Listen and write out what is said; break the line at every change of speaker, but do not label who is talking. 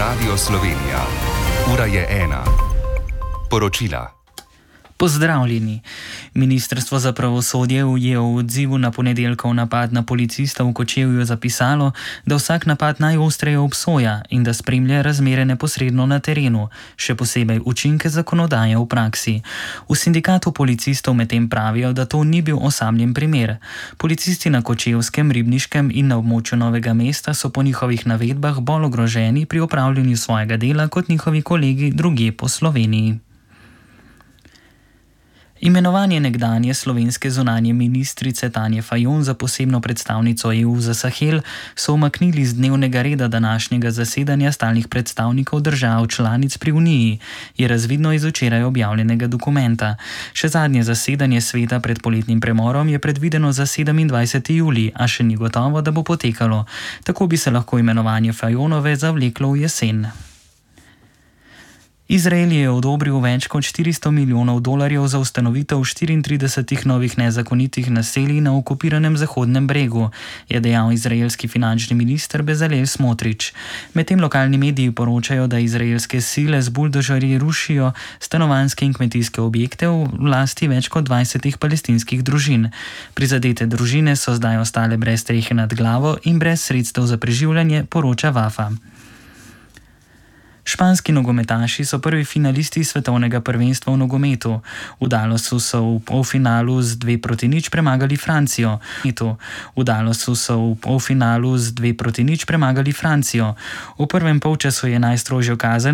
Radio Slovenija. Ura je 1. Poročila.
Pozdravljeni. Ministrstvo za pravosodje je v odzivu na ponedeljkov napad na policista v Kočevju zapisalo, da vsak napad najostreje obsoja in da spremlja razmere neposredno na terenu, še posebej učinke zakonodaje v praksi. V sindikatu policistov medtem pravijo, da to ni bil osamljen primer. Policisti na Kočevskem, Ribniškem in na območju Novega mesta so po njihovih navedbah bolj ogroženi pri opravljanju svojega dela kot njihovi kolegi drugje po Sloveniji. Imenovanje nekdanje slovenske zunanje ministrice Tanje Fajon za posebno predstavnico EU za Sahel so umaknili z dnevnega reda današnjega zasedanja stalnih predstavnikov držav članic pri Uniji, je razvidno iz včeraj objavljenega dokumenta. Še zadnje zasedanje sveta pred poletnim premorom je predvideno za 27. julij, a še ni gotovo, da bo potekalo. Tako bi se lahko imenovanje Fajonove zavleklo v jesen. Izrael je odobril več kot $400 milijonov za ustanovitev 34 novih nezakonitih naselij na okupiranem Zahodnem bregu, je dejal izraelski finančni minister Bezalel Smotrič. Medtem lokalni mediji poročajo, da izraelske sile z buldožerji rušijo stanovanjske in kmetijske objekte v lasti več kot 20 palestinskih družin. Prizadete družine so zdaj ostale brez strehe nad glavo in brez sredstev za preživljanje, poroča Wafa. Španski nogometaši so prvi finalisti svetovnega prvenstva v nogometu. V Dallasu so v polfinalu z 2-0 premagali Francijo. V prvem polčasu je najstrožjo kazen